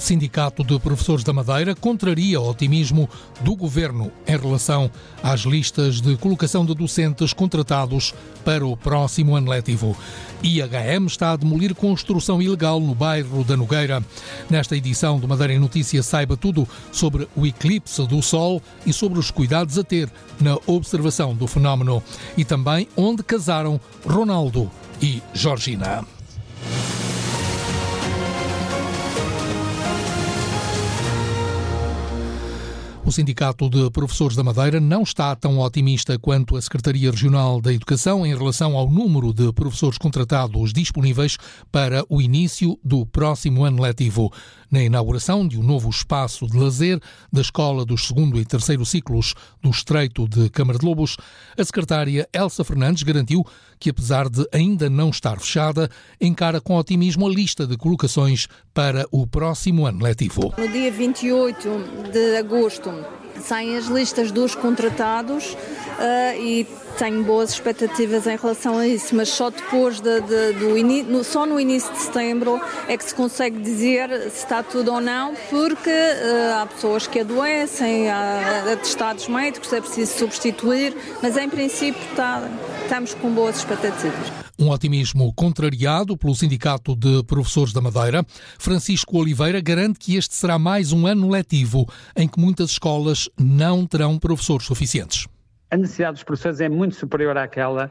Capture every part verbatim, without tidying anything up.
Sindicato de Professores da Madeira contraria o otimismo do Governo em relação às listas de colocação de docentes contratados para o próximo ano letivo. I H M está a demolir construção ilegal no bairro da Nogueira. Nesta edição do Madeira em Notícia, saiba tudo sobre o eclipse do Sol e sobre os cuidados a ter na observação do fenómeno. E também onde casaram Ronaldo e Georgina. O Sindicato de Professores da Madeira não está tão otimista quanto a Secretaria Regional da Educação em relação ao número de professores contratados disponíveis para o início do próximo ano letivo. Na inauguração de um novo espaço de lazer da Escola dos segundo e terceiro ciclos do Estreito de Câmara de Lobos, a secretária Elsa Fernandes garantiu que, apesar de ainda não estar fechada, encara com otimismo a lista de colocações para o próximo ano letivo. No dia vinte e oito de agosto saem as listas dos contratados uh, e tenho boas expectativas em relação a isso, mas só depois de, de, do in... no, só no início de setembro é que se consegue dizer se está tudo ou não, porque uh, há pessoas que adoecem, há atestados médicos, é preciso substituir, mas em princípio está, estamos com boas expectativas. Um otimismo contrariado pelo Sindicato de Professores da Madeira. Francisco Oliveira garante que este será mais um ano letivo em que muitas escolas não terão professores suficientes. A necessidade dos professores é muito superior àquela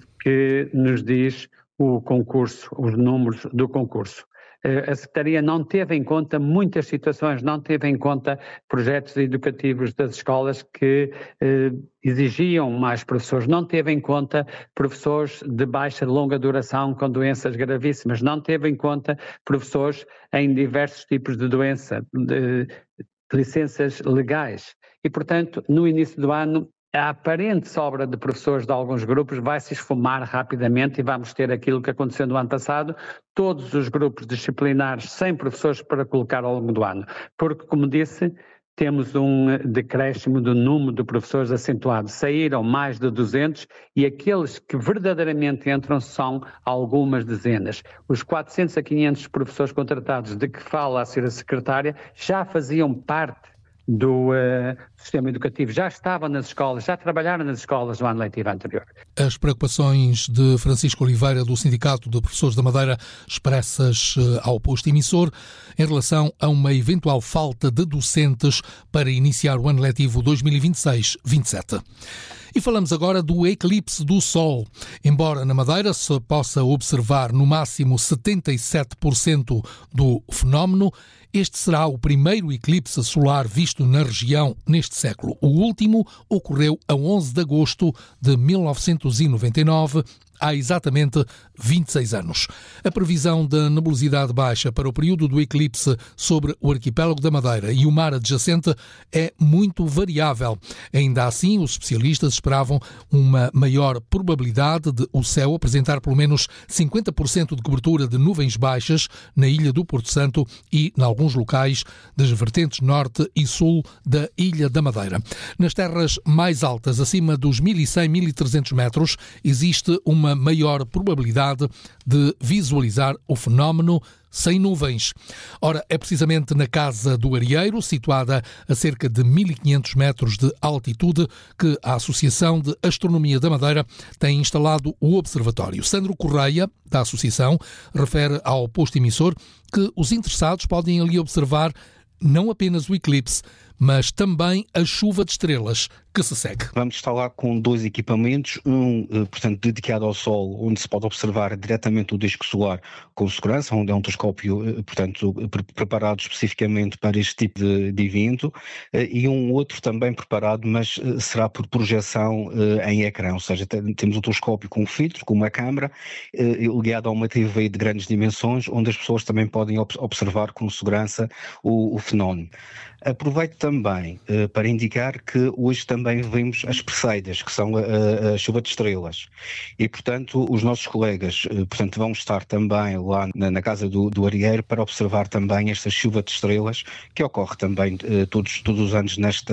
que nos diz o concurso, os números do concurso. A Secretaria não teve em conta muitas situações, não teve em conta projetos educativos das escolas que eh, exigiam mais professores, não teve em conta professores de baixa e longa duração com doenças gravíssimas, não teve em conta professores em diversos tipos de doença, de, de licenças legais. E, portanto, no início do ano, a aparente sobra de professores de alguns grupos vai se esfumar rapidamente e vamos ter aquilo que aconteceu no ano passado, todos os grupos disciplinares sem professores para colocar ao longo do ano. Porque, como disse, temos um decréscimo do número de professores acentuado. Saíram mais de duzentos e aqueles que verdadeiramente entram são algumas dezenas. Os quatrocentos a quinhentos professores contratados de que fala a senhora secretária já faziam parte do uh, sistema educativo, já estavam nas escolas, já trabalharam nas escolas no ano letivo anterior. As preocupações de Francisco Oliveira, do Sindicato de Professores da Madeira, expressas uh, ao posto emissor, em relação a uma eventual falta de docentes para iniciar o ano letivo dois mil e vinte e seis vinte e sete. E falamos agora do eclipse do Sol. Embora na Madeira se possa observar no máximo setenta e sete por cento do fenómeno, este será o primeiro eclipse solar visto na região neste século. O último ocorreu a onze de agosto de mil novecentos e noventa e nove, há exatamente vinte e seis anos. A previsão da nebulosidade baixa para o período do eclipse sobre o arquipélago da Madeira e o mar adjacente é muito variável. Ainda assim, os especialistas esperavam uma maior probabilidade de o céu apresentar pelo menos cinquenta por cento de cobertura de nuvens baixas na ilha do Porto Santo e em alguns locais das vertentes norte e sul da Ilha da Madeira. Nas terras mais altas, acima dos mil e cem, mil e trezentos metros, existe uma maior probabilidade de visualizar o fenómeno sem nuvens. Ora, é precisamente na Casa do Arieiro, situada a cerca de mil e quinhentos metros de altitude, que a Associação de Astronomia da Madeira tem instalado o observatório. Sandro Correia, da Associação, refere ao posto emissor que os interessados podem ali observar não apenas o eclipse, mas também a chuva de estrelas que se segue. Vamos estar lá com dois equipamentos, um, portanto, dedicado ao Sol, onde se pode observar diretamente o disco solar com segurança, onde é um telescópio, portanto, preparado especificamente para este tipo de, de evento, e um outro também preparado, mas será por projeção em ecrã, ou seja, temos um telescópio com um filtro, com uma câmara, ligado a uma T V de grandes dimensões, onde as pessoas também podem observar com segurança o, o fenómeno. Aproveito também uh, para indicar que hoje também vimos as Perseidas, que são a, a chuva de estrelas. E, portanto, os nossos colegas uh, portanto, vão estar também lá na, na Casa do, do Arieiro para observar também esta chuva de estrelas, que ocorre também uh, todos, todos os anos nesta,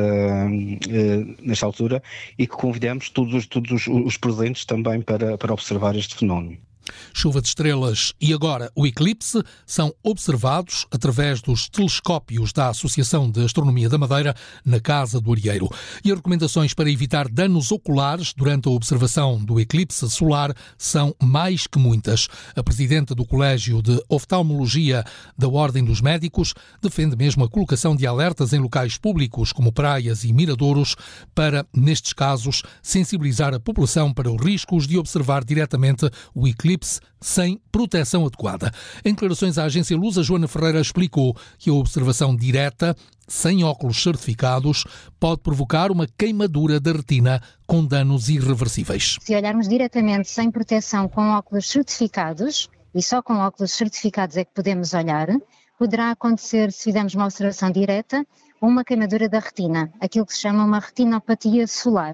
uh, nesta altura, e que convidamos todos, todos os, os presentes também para, para observar este fenómeno. Chuva de estrelas e agora o eclipse são observados através dos telescópios da Associação de Astronomia da Madeira na Casa do Arieiro. E as recomendações para evitar danos oculares durante a observação do eclipse solar são mais que muitas. A presidenta do Colégio de Oftalmologia da Ordem dos Médicos defende mesmo a colocação de alertas em locais públicos como praias e miradouros para, nestes casos, sensibilizar a população para os riscos de observar diretamente o eclipse sem proteção adequada. Em declarações à agência Lusa, Joana Ferreira explicou que a observação direta, sem óculos certificados, pode provocar uma queimadura da retina com danos irreversíveis. Se olharmos diretamente sem proteção com óculos certificados, e só com óculos certificados é que podemos olhar, poderá acontecer, se fizermos uma observação direta, uma queimadura da retina, aquilo que se chama uma retinopatia solar.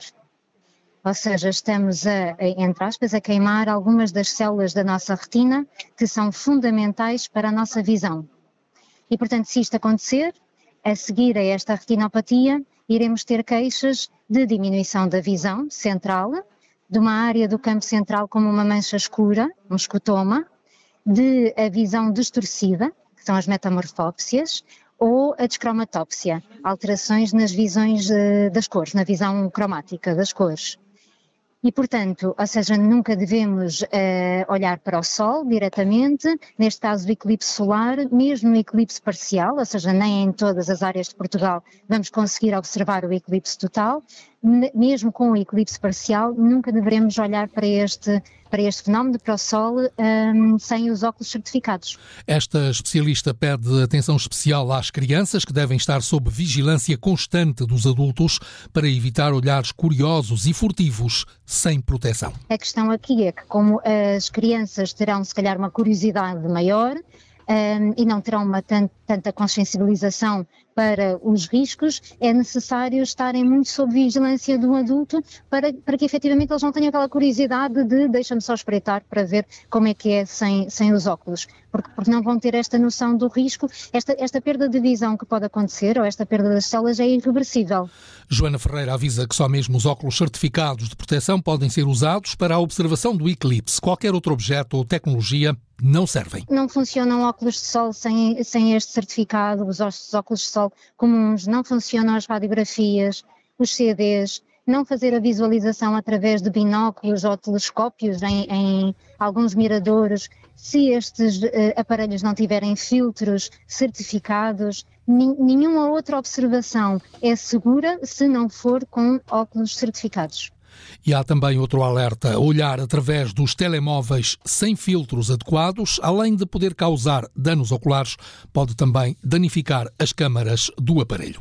Ou seja, estamos, a, entre aspas, a queimar algumas das células da nossa retina que são fundamentais para a nossa visão. E, portanto, se isto acontecer, a seguir a esta retinopatia, iremos ter queixas de diminuição da visão central, de uma área do campo central como uma mancha escura, um escotoma, de a visão distorcida, que são as metamorfópsias, ou a descromatópsia, alterações nas visões das cores, na visão cromática das cores. E, portanto, ou seja, nunca devemos uh, olhar para o Sol diretamente, neste caso do eclipse solar, mesmo no eclipse parcial, ou seja, nem em todas as áreas de Portugal vamos conseguir observar o eclipse total, mesmo com o eclipse parcial, nunca devemos olhar para este, para este fenómeno, para o Sol, um, sem os óculos certificados. Esta especialista pede atenção especial às crianças, que devem estar sob vigilância constante dos adultos para evitar olhares curiosos e furtivos sem proteção. A questão aqui é que, como as crianças terão, se calhar, uma curiosidade maior, Um, e não terão uma tant, tanta consciencialização para os riscos, é necessário estarem muito sob vigilância do adulto para, para que efetivamente eles não tenham aquela curiosidade de deixa-me só espreitar para ver como é que é sem, sem os óculos, porque, porque não vão ter esta noção do risco. Esta, esta perda de visão que pode acontecer, ou esta perda das células, é irreversível. Joana Ferreira avisa que só mesmo os óculos certificados de proteção podem ser usados para a observação do eclipse. Qualquer outro objeto ou tecnologia não servem. Não funcionam óculos de sol sem, sem este certificado, os óculos de sol comuns, não funcionam as radiografias, os C Ds, não fazer a visualização através de binóculos ou telescópios em, em alguns miradouros, se estes uh, aparelhos não tiverem filtros certificados, nin, nenhuma outra observação é segura se não for com óculos certificados. E há também outro alerta: olhar através dos telemóveis sem filtros adequados, além de poder causar danos oculares, pode também danificar as câmaras do aparelho.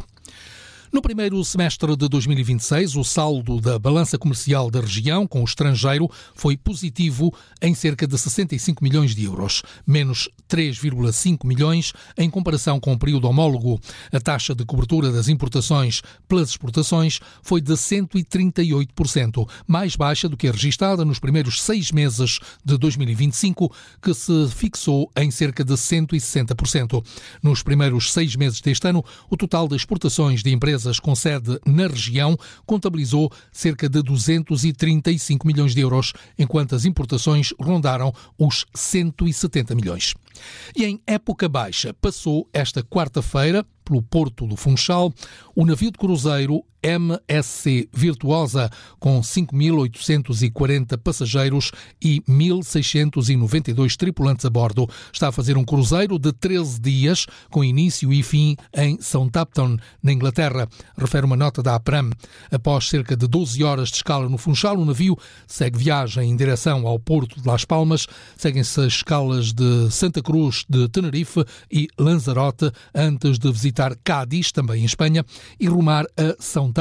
No primeiro semestre de dois mil e vinte e seis, o saldo da balança comercial da região com o estrangeiro foi positivo em cerca de sessenta e cinco milhões de euros, menos três vírgula cinco milhões em comparação com o período homólogo. A taxa de cobertura das importações pelas exportações foi de cento e trinta e oito por cento, mais baixa do que a registada nos primeiros seis meses de dois mil e vinte e cinco, que se fixou em cerca de cento e sessenta por cento. Nos primeiros seis meses deste ano, o total de exportações de empresas com sede na região contabilizou cerca de duzentos e trinta e cinco milhões de euros, enquanto as importações rondaram os cento e setenta milhões. E em época baixa, passou esta quarta-feira pelo Porto do Funchal o navio de cruzeiro M S C Virtuosa, com cinco mil oitocentos e quarenta passageiros e mil seiscentos e noventa e dois tripulantes a bordo. Está a fazer um cruzeiro de treze dias, com início e fim em Southampton, na Inglaterra, refere uma nota da APRAM. Após cerca de doze horas de escala no Funchal, o navio segue viagem em direção ao Porto de Las Palmas. Seguem-se as escalas de Santa Cruz, de Tenerife e Lanzarote, antes de visitar Cádiz, também em Espanha, e rumar a Southampton.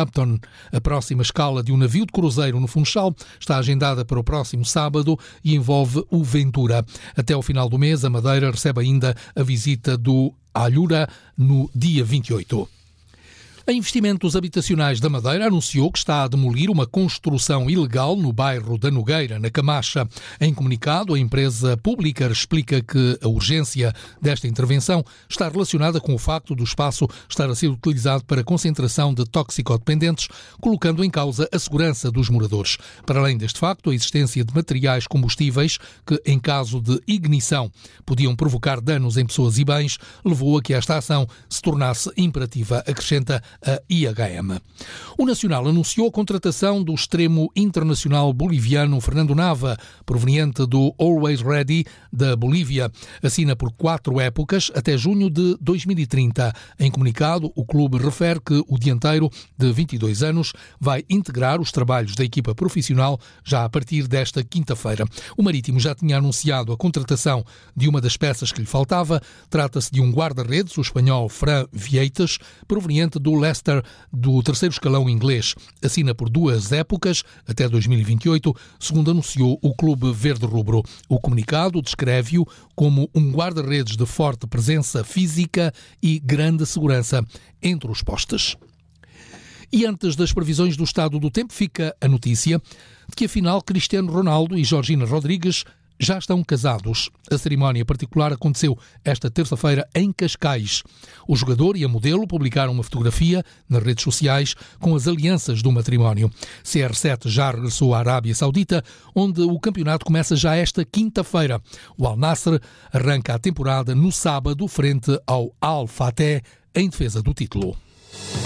A próxima escala de um navio de cruzeiro no Funchal está agendada para o próximo sábado e envolve o Ventura. Até ao final do mês, a Madeira recebe ainda a visita do Alhura no dia vinte e oito. A Investimentos Habitacionais da Madeira anunciou que está a demolir uma construção ilegal no bairro da Nogueira, na Camacha. Em comunicado, a empresa pública explica que a urgência desta intervenção está relacionada com o facto do espaço estar a ser utilizado para concentração de toxicodependentes, colocando em causa a segurança dos moradores. Para além deste facto, a existência de materiais combustíveis que, em caso de ignição, podiam provocar danos em pessoas e bens, levou a que esta ação se tornasse imperativa, acrescenta a I H M. O Nacional anunciou a contratação do extremo internacional boliviano Fernando Nava, proveniente do Always Ready da Bolívia. Assina por quatro épocas até junho de dois mil e trinta. Em comunicado, o clube refere que o dianteiro, de vinte e dois anos, vai integrar os trabalhos da equipa profissional já a partir desta quinta-feira. O Marítimo já tinha anunciado a contratação de uma das peças que lhe faltava. Trata-se de um guarda-redes, o espanhol Fran Vieites, proveniente do Leicester, do terceiro escalão inglês. Assina por duas épocas, até dois mil e vinte e oito, segundo anunciou o Clube Verde Rubro. O comunicado descreve-o como um guarda-redes de forte presença física e grande segurança entre os postes. E antes das previsões do estado do tempo, fica a notícia de que, afinal, Cristiano Ronaldo e Georgina Rodrigues já estão casados. A cerimónia particular aconteceu esta terça-feira em Cascais. O jogador e a modelo publicaram uma fotografia nas redes sociais com as alianças do matrimónio. C R sete já regressou à Arábia Saudita, onde o campeonato começa já esta quinta-feira. O Al Nassr arranca a temporada no sábado frente ao Al Fateh em defesa do título.